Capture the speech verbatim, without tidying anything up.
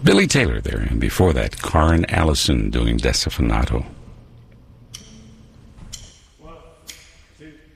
Billy Taylor there, and before that, Karen Allison doing Desafinato. One, two.